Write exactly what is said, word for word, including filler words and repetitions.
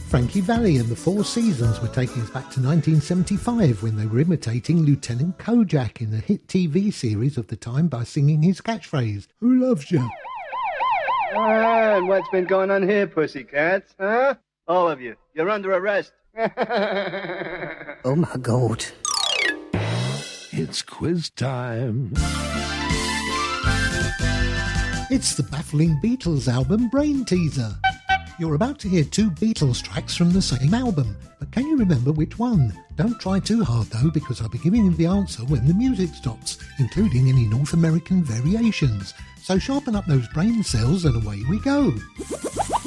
Frankie Valli and the Four Seasons were taking us back to nineteen seventy-five when they were imitating Lieutenant Kojak in the hit T V series of the time by singing his catchphrase, "Who loves you?" Ah, and what's been going on here, pussycats, huh? All of you, you're under arrest. Oh, my God. It's quiz time. It's the baffling Beatles album Brain Teaser. You're about to hear two Beatles tracks from the same album, but can you remember which one? Don't try too hard though, because I'll be giving you the answer when the music stops, including any North American variations. So sharpen up those brain cells and away we go.